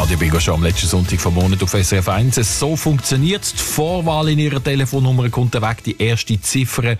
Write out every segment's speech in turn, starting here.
Radio Bingo schon am letzten Sonntag vom Monat auf SRF 1. So funktioniert es. Die Vorwahl in Ihrer Telefonnummer kommt weg, die erste Ziffer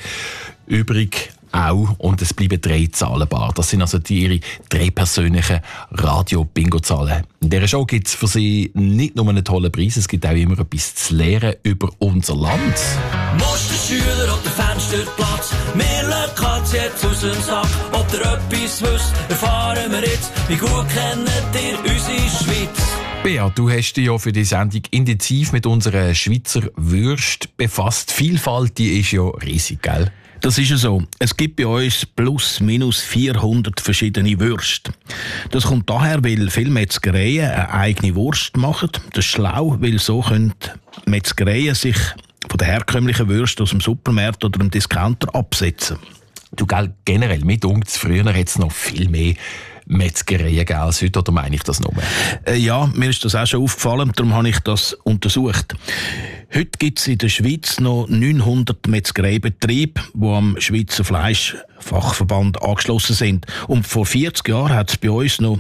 übrig auch. Und es bleiben 3 Zahlen bar. Das sind also Ihre 3 persönlichen Radio-Bingo-Zahlen. In dieser Show gibt es für Sie nicht nur einen tollen Preis, es gibt auch immer etwas zu lernen über unser Land. Musterschüler auf dem Fensterplatz, wir lassen jetzt aus dem Sack. Ob ihr etwas wisst, erfahren wir jetzt. Wie gut kennt ihr unsere Schweiz? Bea, du hast dich ja für die Sendung intensiv mit unserer Schweizer Würste befasst. Die Vielfalt, die ist ja riesig, gell? Das ist ja so. Es gibt bei uns plus minus 400 verschiedene Würste. Das kommt daher, weil viele Metzgereien eine eigene Wurst machen. Das ist schlau, weil so können Metzgereien sich von den herkömmlichen Würsten aus dem Supermarkt oder dem Discounter absetzen. Du, gell, generell, mit uns früher hat es noch viel mehr Metzgereien gegeben als heute, oder meine ich das nur? Ja, mir ist das auch schon aufgefallen, darum habe ich das untersucht. Heute gibt es in der Schweiz noch 900 Metzgereibetriebe, die am Schweizer Fleischfachverband angeschlossen sind. Und vor 40 Jahren hat es bei uns noch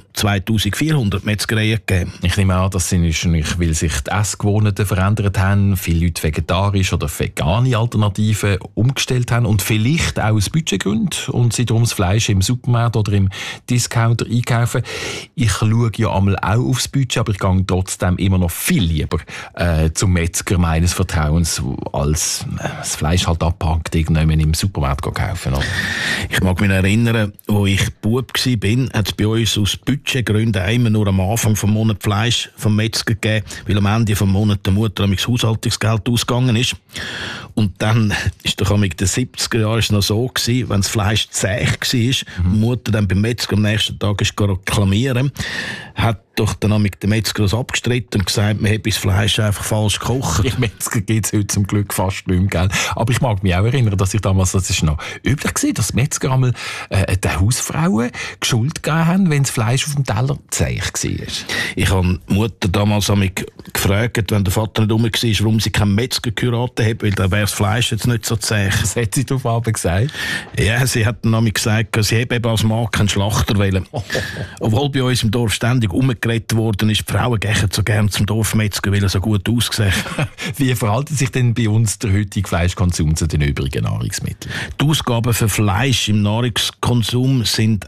2400 Metzgereien gegeben. Ich nehme an, das sind wahrscheinlich, weil sich die Essgewohnheiten verändert haben, viele Leute vegetarisch oder vegane Alternativen umgestellt haben und vielleicht auch aus Budgetgründen und sie darum das Fleisch im Supermarkt oder im Discounter einkaufen. Ich schaue ja einmal auch aufs Budget, aber ich gehe trotzdem immer noch viel lieber zum Metzger meines Vertrauens, als das Fleisch halt abpackt, irgendjemand im Supermarkt kaufen. Oder? Ich mag mich erinnern, als ich Bub war, hat es bei uns aus Budgetgründen immer nur am Anfang des Monats Fleisch vom Metzger gegeben, weil am Ende des Monats der Mutter das Haushaltungsgeld ausgegangen ist. Und dann ist doch in den 70er Jahren noch so gewesen, wenn das Fleisch zäh war, die Mutter dann beim Metzger am nächsten Tag reklamieren, hat doch dann mit dem Metzger das abgestritten und gesagt, man habe das Fleisch einfach falsch gekocht. Die Metzger gibt es heute zum Glück fast nicht mehr, gell? Aber ich mag mich auch erinnern, dass ich damals, das ist noch üblich gewesen, dass Metzger einmal den Hausfrauen die Schuld gegeben haben, wenn das Fleisch auf dem Teller zäh war. Ich habe die Mutter damals gefragt, wenn der Vater nicht rum war, warum sie keinen Metzger geheiratet hat, weil dann wäre das Fleisch jetzt nicht so zäh. Was hat sie darauf aber gesagt? Ja, sie hat dann gesagt, sie habe eben als Mann keinen Schlachter wollen. Obwohl bei uns im Dorf ständig umgeredet worden ist, die Frauen gehen so gerne zum Dorfmetzger, weil er so gut aussieht. Wie verhält sich denn bei uns der heutige Fleischkonsum zu den übrigen Nahrungsmitteln? Die Ausgaben für Fleisch im Nahrungskonsum sind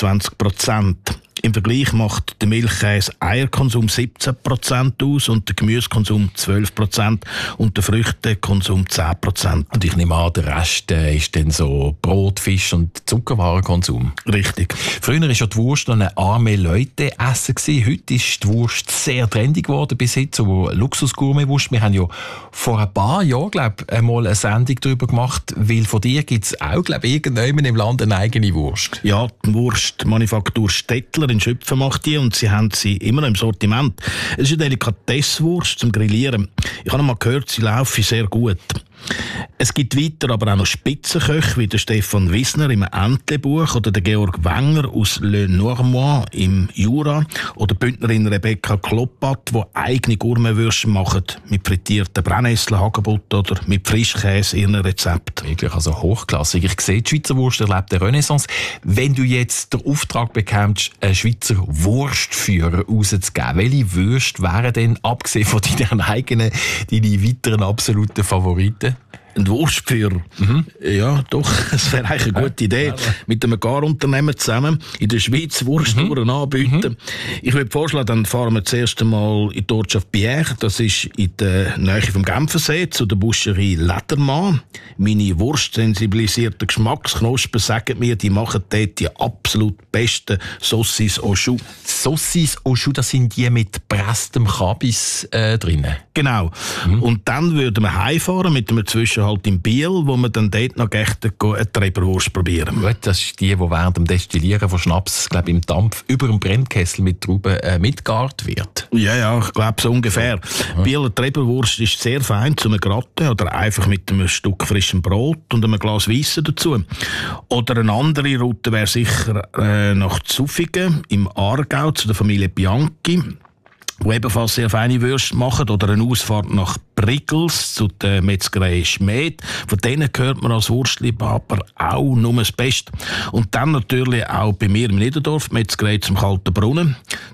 21%. Im Vergleich macht der Milchkäse-Eierkonsum 17% aus und der Gemüsekonsum 12% und der Früchtekonsum 10%. Und ich nehme an, der Rest ist dann so Brot, Fisch und Zuckerwarenkonsum. Richtig. Früher war ja die Wurst noch eine arme Leute-Essen gewesen. Heute ist die Wurst sehr trendig geworden, bis hin zur Luxus-Gourmet-Wurst. Wir haben ja vor ein paar Jahren, glaube ich, einmal eine Sendung darüber gemacht, weil von dir gibt es auch, glaube ich, irgendjemand im Land eine eigene Wurst. Ja, die Wurstmanufaktur Stettler in Schöpfen macht die und sie haben sie immer noch im Sortiment. Es ist eine Delikatesswurst zum Grillieren. Ich habe noch mal gehört, sie laufen sehr gut. Es gibt weiter aber auch noch Spitzenköche wie der Stefan Wissner im Entlebuch oder der Georg Wenger aus Le Normand im Jura oder die Bündnerin Rebecca Kloppat, die eigene Gourmetwürste machen mit frittierten Brennnesseln, Hagebutt oder mit Frischkäse in ihren Rezept. Wirklich, also hochklassig. Ich sehe, die Schweizer Wurst erlebt eine Renaissance. Wenn du jetzt den Auftrag bekommst, einen Schweizer Wurstführer rauszugeben, welche Würste wären denn, abgesehen von deinen eigenen, deine weiteren absoluten Favoriten? Ein Wurstführer? Ja, doch, das wäre eigentlich eine gute Idee. Mit einem Garunternehmer zusammen in der Schweiz Wursttouren anbieten. Ich würde vorschlagen, dann fahren wir zuerst einmal in die Ortschaft Bière. Das ist in der Nähe vom Genfersee, zu der Boucherie Ledermann. Meine wurstsensibilisierten Geschmacksknospen sagen mir, die machen dort die absolut besten Saucisses au Choux. Saucisses au Choux, das sind die mit presstem Kabis drinnen? Genau. Und dann würden wir heimfahren mit einem Zwischenhalt in Biel, wo wir dann dort noch eine Treberwurst probieren. Gut, das ist die während dem Destillieren von Schnaps, glaube im Dampf über dem Brennkessel mit Trauben mitgart wird. Ja, ich glaube so ungefähr. Bieler Treberwurst ist sehr fein zu einem Gratin oder einfach mit einem Stück frischem Brot und einem Glas Weisse dazu. Oder eine andere Route wäre sicher nach Zufingen im Aargau zu der Familie Bianchi, die ebenfalls sehr feine Würste machen, oder eine Ausfahrt nach Briggels zu der Metzgerei Schmed. Von denen hört man als Wurstliebhaber auch nur das Beste. Und dann natürlich auch bei mir im Niederdorf, Metzgerei zum Kalten Brunnen.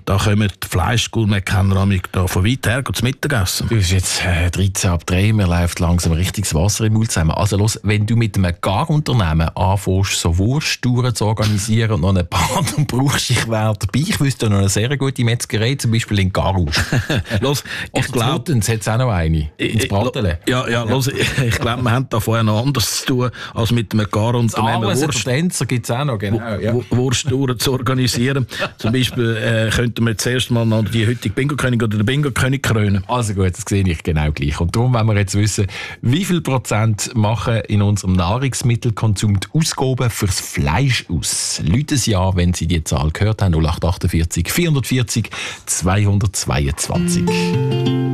Da kommen die Fleischgourmet-Kenner da von weit her zum Mittagessen. Du bist jetzt 13 ab 3, mir läuft langsam richtiges Wasser im Mund zusammen. Also los, wenn du mit einem Garunternehmen anfängst, so Wursttouren zu organisieren und noch einen Partner brauchst, ich wäre dabei. Ich wüsste noch eine sehr gute Metzgerei, zum Beispiel in Garus. Los, ich glaube... Jetzt hat es auch noch eine, ins Bratele. Los, ich glaube, wir haben da vorher noch anders zu tun, als mit einem Garunternehmen gibt es auch noch, genau. Ja. Wursttouren zu organisieren. Zum Beispiel könnten wir zuerst mal noch die heutige Bingo-König oder den Bingo-König krönen. Also gut, das sehe ich genau gleich. Und darum wollen wir jetzt wissen, wie viel Prozent machen in unserem Nahrungsmittelkonsum die Ausgaben fürs Fleisch aus? Leute es ja, wenn Sie die Zahl gehört haben, 0848 440 222.